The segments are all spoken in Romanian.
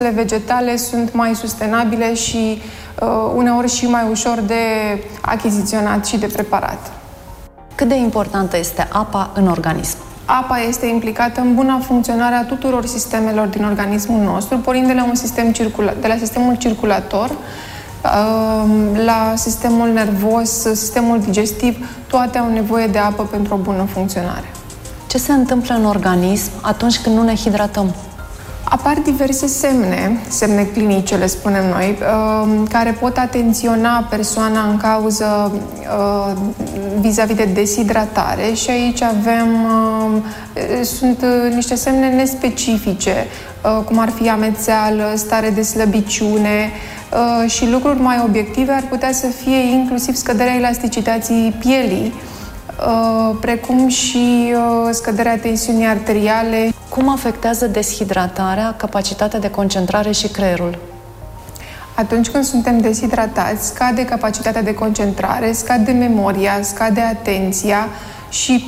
vegetale sunt mai sustenabile și uneori și mai ușor de achiziționat și de preparat. Cât de importantă este apa în organism? Apa este implicată în buna funcționare a tuturor sistemelor din organismul nostru, pornind de la sistemul circulator, la sistemul nervos, sistemul digestiv, toate au nevoie de apă pentru o bună funcționare. Ce se întâmplă în organism atunci când nu ne hidratăm? Apar diverse semne clinice, le spunem noi, care pot atenționa persoana în cauză vis-a-vis de deshidratare și aici sunt niște semne nespecifice, cum ar fi amețeală, stare de slăbiciune și lucruri mai obiective ar putea să fie inclusiv scăderea elasticității pielii, precum și scăderea tensiunii arteriale. Cum afectează deshidratarea capacitatea de concentrare și creierul? Atunci când suntem deshidratați, scade capacitatea de concentrare, scade memoria, scade atenția și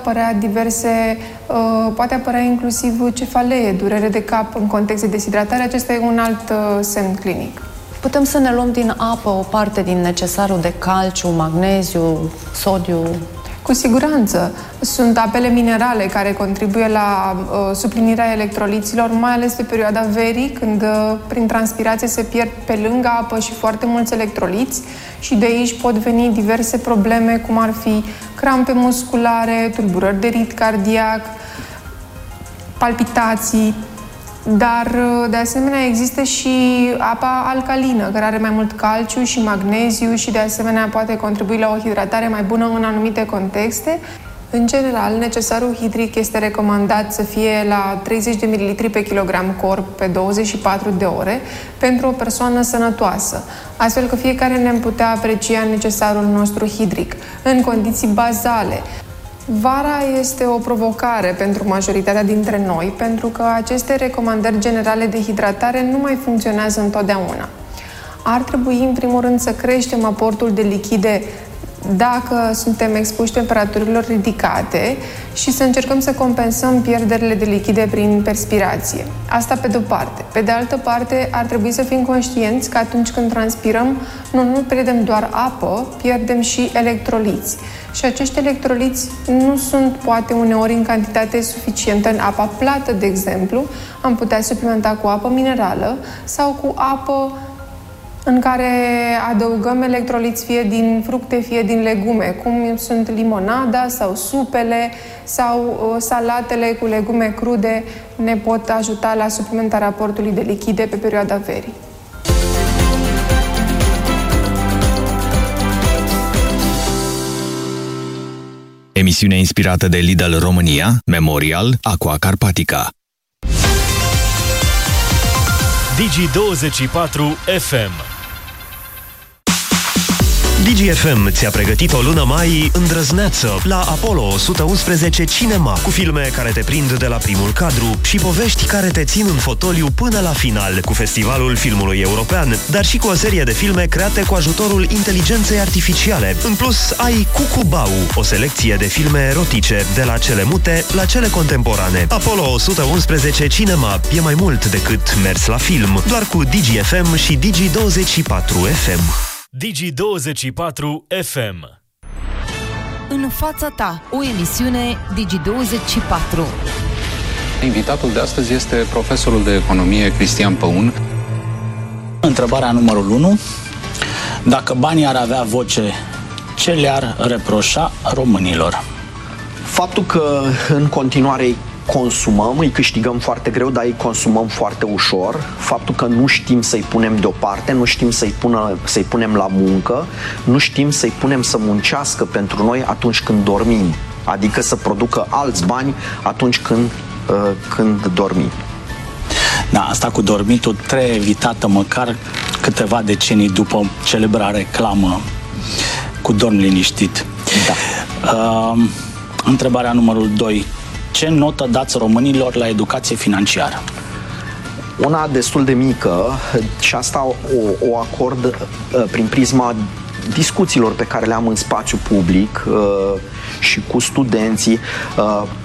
poate apărea inclusiv cefalee, durere de cap în context de deshidratare. Acesta e un alt semn clinic. Putem să ne luăm din apă o parte din necesarul de calciu, magneziu, sodiu? Cu siguranță. Sunt apele minerale care contribuie la suplinirea electroliților, mai ales pe perioada verii, când prin transpirație se pierd pe lângă apă și foarte mulți electroliți și de aici pot veni diverse probleme, cum ar fi crampe musculare, tulburări de ritm cardiac, palpitații. Dar, de asemenea, există și apa alcalină, care are mai mult calciu și magneziu și, de asemenea, poate contribui la o hidratare mai bună în anumite contexte. În general, necesarul hidric este recomandat să fie la 30 de ml pe kilogram corp pe 24 de ore pentru o persoană sănătoasă, astfel că fiecare ne-am putea aprecia necesarul nostru hidric în condiții bazale. Vara este o provocare pentru majoritatea dintre noi, pentru că aceste recomandări generale de hidratare nu mai funcționează întotdeauna. Ar trebui, în primul rând, să creștem aportul de lichide dacă suntem expuși temperaturilor ridicate și să încercăm să compensăm pierderile de lichide prin perspirație. Asta pe de-o parte. Pe de altă parte, ar trebui să fim conștienți că atunci când transpirăm, nu pierdem doar apă, pierdem și electroliți. Și acești electroliți nu sunt, poate, uneori în cantitate suficientă în apa plată, de exemplu. Am putea suplimenta cu apă minerală sau cu apă în care adăugăm electroliți fie din fructe, fie din legume, cum sunt limonada sau supele sau salatele cu legume crude ne pot ajuta la suplimentarea aportului de lichide pe perioada verii. Emisiune inspirată de Lidl România, Memorial, Aqua Carpatica. Digi24 FM. DGFM ți-a pregătit o lună mai îndrăzneață la Apollo 111 Cinema, cu filme care te prind de la primul cadru și povești care te țin în fotoliu până la final, cu Festivalul Filmului European, dar și cu o serie de filme create cu ajutorul inteligenței artificiale. În plus, ai Cucubau, o selecție de filme erotice, de la cele mute la cele contemporane. Apollo 111 Cinema e mai mult decât mers la film, doar cu DGFM și Digi24 FM. Digi24 FM. În fața ta, o emisiune Digi24. Invitatul de astăzi este profesorul de economie Cristian Păun. Întrebarea numărul 1. Dacă banii ar avea voce, ce le-ar reproșa românilor? Faptul că în continuare consumăm, îi câștigăm foarte greu, dar îi consumăm foarte ușor. Faptul că nu știm să-i punem deoparte, nu știm să-i punem la muncă, nu știm să-i punem să muncească pentru noi atunci când dormim. Adică să producă alți bani atunci când dormim. Da, asta cu dormitul trebuie evitată măcar câteva decenii după celebra reclamă cu dorm liniștit. Da. Întrebarea numărul 2. Ce notă dați românilor la educație financiară? Una destul de mică și asta o acord prin prisma discuțiilor pe care le am în spațiu public și cu studenții.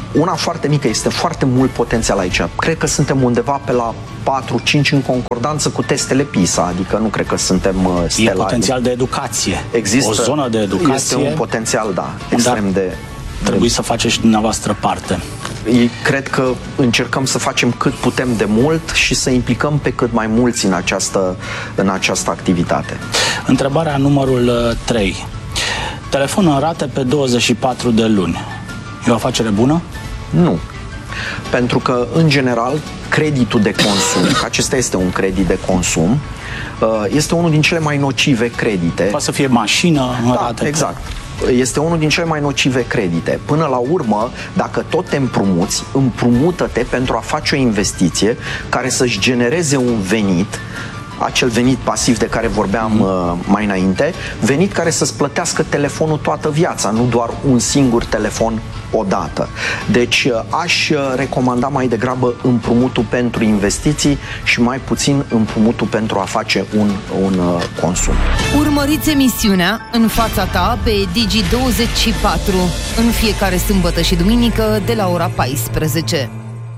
una foarte mică, este foarte mult potențial aici. Cred că suntem undeva pe la 4-5 în concordanță cu testele PISA, adică nu cred că suntem stelari. E potențial de educație. Există, o zonă de educație. Este un potențial, da, extrem de... Trebuie să faceți și dumneavoastră parte. Cred că încercăm să facem cât putem de mult și să implicăm pe cât mai mulți în această activitate. Întrebarea numărul 3. Telefon în rate pe 24 de luni. E o afacere bună? Nu. Pentru că, în general, creditul de consum, că acesta este un credit de consum, este unul din cele mai nocive credite. Poate să fie mașină în rate. Exact. Este unul din cele mai nocive credite. Până la urmă, dacă tot te împrumuți, împrumută-te pentru a face o investiție care să-și genereze un venit, acel venit pasiv de care vorbeam mai înainte, venit care să-ți plătească telefonul toată viața, nu doar un singur telefon odată. Deci aș recomanda mai degrabă împrumutul pentru investiții și mai puțin împrumutul pentru a face un consum. Urmăriți emisiunea În fața ta pe Digi24 în fiecare sâmbătă și duminică de la ora 14.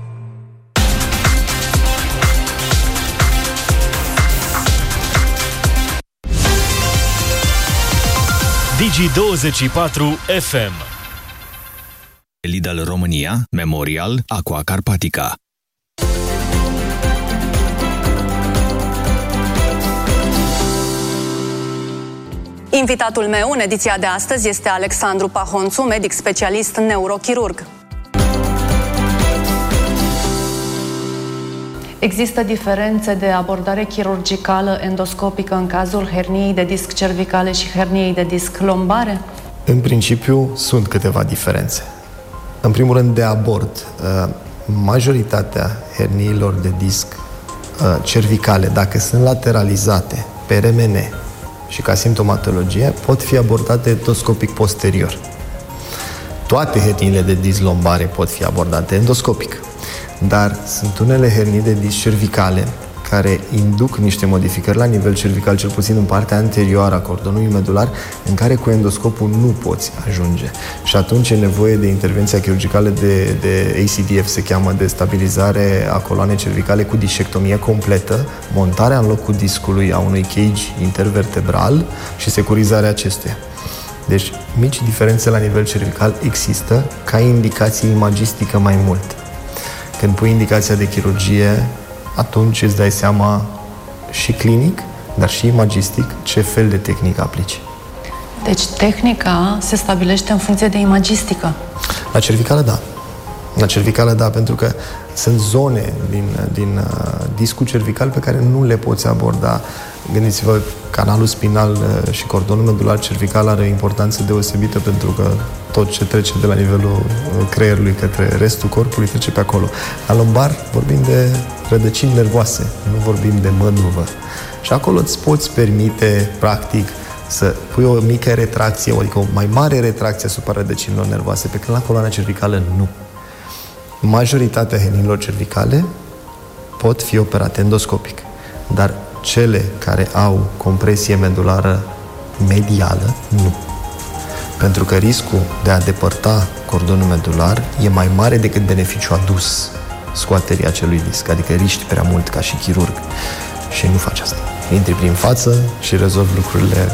Digi24 FM. Lidl România, Memorial, Aqua Carpatica. Invitatul meu în ediția de astăzi este Alexandru Pahonțu, medic specialist neurochirurg. Există diferențe de abordare chirurgicală endoscopică în cazul herniei de disc cervicale și herniei de disc lombare? În principiu sunt câteva diferențe. În primul rând de abord. Majoritatea herniilor de disc cervicale, dacă sunt lateralizate pe RMN și ca simptomatologie, pot fi abordate endoscopic posterior. Toate herniile de disc lombare pot fi abordate endoscopic. Dar sunt unele hernii de disc cervicale care induc niște modificări la nivel cervical, cel puțin în partea anterioară a cordonului medular, în care cu endoscopul nu poți ajunge. Și atunci e nevoie de intervenția chirurgicală de ACDF, se cheamă, de stabilizare a coloanei cervicale cu discectomie completă, montarea în locul discului a unui cage intervertebral și securizarea acestuia. Deci, mici diferențe la nivel cervical există ca indicație imagistică mai mult. Când pui indicația de chirurgie, atunci îți dai seama și clinic, dar și imagistic, ce fel de tehnică aplici. Deci tehnica se stabilește în funcție de imagistică. La cervicală, da. La cervicală, da, pentru că sunt zone din discul cervical pe care nu le poți aborda. Gândiți-vă, canalul spinal și cordonul medular cervical are o importanță deosebită pentru că tot ce trece de la nivelul creierului către restul corpului trece pe acolo. La lombar vorbim de rădăcini nervoase, nu vorbim de măduvă. Și acolo îți poți permite, practic, să pui o mică retracție, adică o mai mare retracție asupra rădăcinilor nervoase, pe când la coloana cervicală nu. Majoritatea herniilor cervicale pot fi operate endoscopic, dar cele care au compresie medulară medială, nu. Pentru că riscul de a depărta cordonul medular e mai mare decât beneficiul adus scoaterii acelui disc, adică riști prea mult ca și chirurg și nu faci asta. Intri prin față și rezolvi lucrurile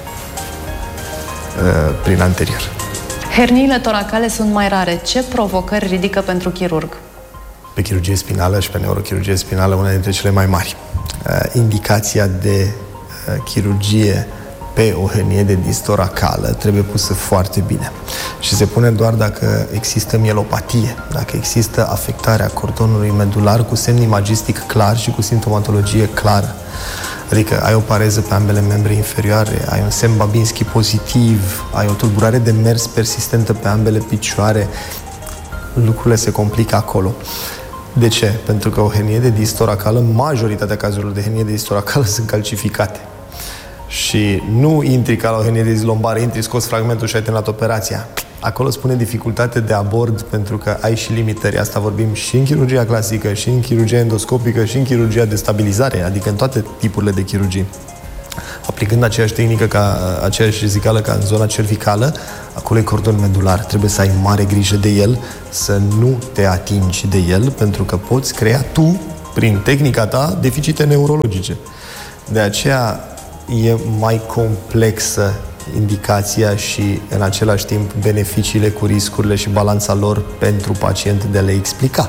prin anterior. Herniile toracale sunt mai rare. Ce provocări ridică pentru chirurg? Pe chirurgie spinală și pe neurochirurgie spinală, una dintre cele mai mari. Indicația de chirurgie pe o hernie de disc toracală trebuie pusă foarte bine. Și se pune doar dacă există mielopatie, dacă există afectarea cordonului medular cu semn imagistic clar și cu simptomatologie clară. Adică ai o pareză pe ambele membre inferioare, ai un semn Babinski pozitiv, ai o tulburare de mers persistentă pe ambele picioare, lucrurile se complică acolo. De ce? Pentru că o hernie de disc toracală, majoritatea cazurilor de hernie de disc toracală sunt calcificate. Și nu intri ca la o hernie de disc lombară, intri, scoți fragmentul și ai terminat operația. Acolo spune dificultate de abord pentru că ai și limitări. Asta vorbim și în chirurgia clasică, și în chirurgia endoscopică, și în chirurgia de stabilizare, adică în toate tipurile de chirurgii. aplicând aceeași tehnică, aceeași rizicală ca în zona cervicală, acolo e cordon medular. Trebuie să ai mare grijă de el, să nu te atingi de el, pentru că poți crea tu, prin tehnica ta, deficite neurologice. De aceea e mai complexă indicația și, în același timp, beneficiile cu riscurile și balanța lor pentru pacient de a le explica.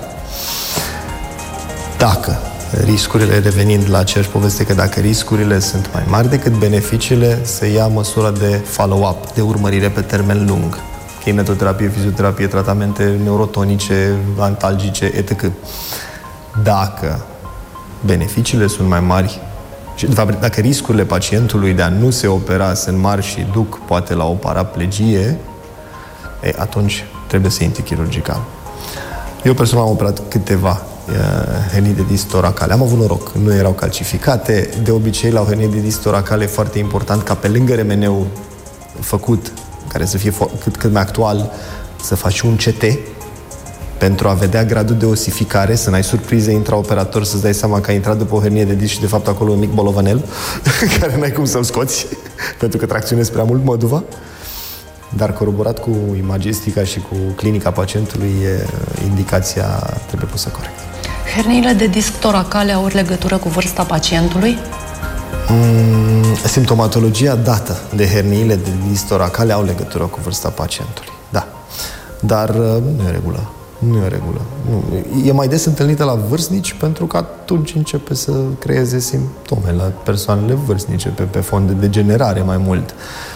Dacă riscurile, revenind la aceeași poveste, că dacă riscurile sunt mai mari decât beneficiile, se ia măsura de follow-up, de urmărire pe termen lung. Kinetoterapie, fizioterapie, tratamente neurotonice, antalgice, etc. Dacă beneficiile sunt mai mari, și, de fapt, dacă riscurile pacientului de a nu se opera sunt mari și duc, poate, la o paraplegie, atunci trebuie să intri chirurgical. Eu personal am operat câteva hernii de disc toracale. Am avut noroc, nu erau calcificate. De obicei, la o hernie de disc toracale e foarte important ca pe lângă remeneu făcut, care să fie cât mai actual, să faci un CT pentru a vedea gradul de osificare, să n-ai surprize intraoperator, să-ți dai seama că ai intrat după o hernie de disc și de fapt acolo un mic bolovanel care n-ai cum să-l scoți pentru că tracționezi prea mult măduva. Dar coroborat cu imagistica și cu clinica pacientului, indicația trebuie pusă corect. Herniile de disc toracale au legătură cu vârsta pacientului? Simptomatologia dată de herniile de disc toracale au legătură cu vârsta pacientului, da. Dar nu e regulă. Nu e regulă. Nu. E mai des întâlnită la vârstnici pentru că atunci începe să creeze simptome la persoanele vârstnice pe fond de degenerare mai mult.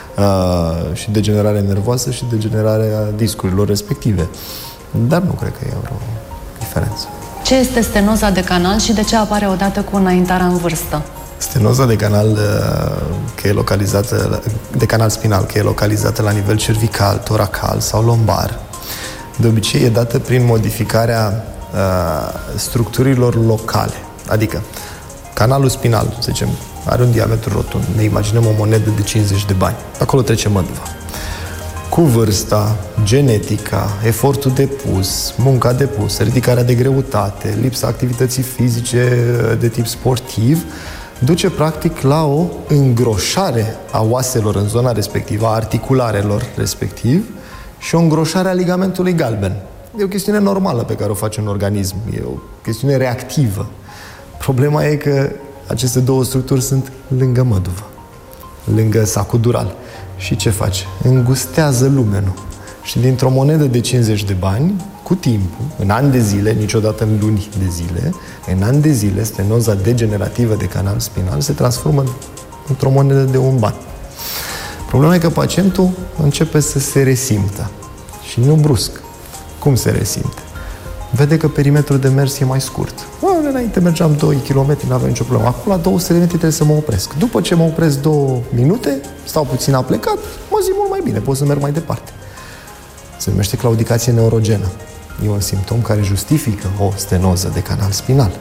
Și degenerare nervoasă și degenerarea discurilor respective. Dar nu cred că e vreo diferență. Ce este stenoza de canal și de ce apare odată cu înaintarea în vârstă? Stenoza de canal, că e localizată, de canal spinal, că e localizată la nivel cervical, toracal sau lombar, de obicei e dată prin modificarea structurilor locale. Adică, canalul spinal, să zicem, are un diametru rotund. Ne imaginăm o monedă de 50 de bani. Acolo trece măduva. Cu vârsta, genetica, efortul depus, munca depusă, ridicarea de greutate, lipsa activității fizice de tip sportiv, duce practic la o îngroșare a oaselor în zona respectivă, a articularelor respectiv, și o îngroșare a ligamentului galben. E o chestiune normală pe care o face un organism. E o chestiune reactivă. Problema e că aceste două structuri sunt lângă măduvă, lângă sacul dural. Și ce face? Îngustează lumenul. Și dintr-o monedă de 50 de bani, cu timpul, în ani de zile, niciodată în luni de zile, în ani de zile, stenoza degenerativă de canal spinal se transformă într-o monedă de 1 ban. Problema e că pacientul începe să se resimtă. Și nu brusc. Cum se resimte? Vede că perimetrul de mers e mai scurt. Înainte mergeam 2 km, nu aveam nicio problemă. Acum, la 200 de metri trebuie să mă opresc. După ce mă opresc 2 minute, stau puțin aplecat, mă simt mult mai bine, pot să merg mai departe. Se numește claudicație neurogenă. E un simptom care justifică o stenoză de canal spinal.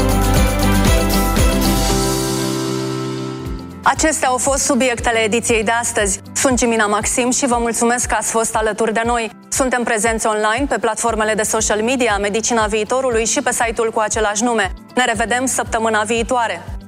Acestea au fost subiectele ediției de astăzi. Sunt Jimina Maxim și vă mulțumesc că ați fost alături de noi. Suntem prezenți online pe platformele de social media Medicina Viitorului și pe site-ul cu același nume. Ne revedem săptămâna viitoare!